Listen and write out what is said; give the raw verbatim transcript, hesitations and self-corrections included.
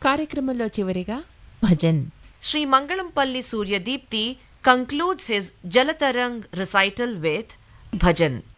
కార్యక్రమంలో చివరిగా bhajan. Sri Mangalamapalli Surya Deepthi concludes his Jalatarang recital with Bhajan.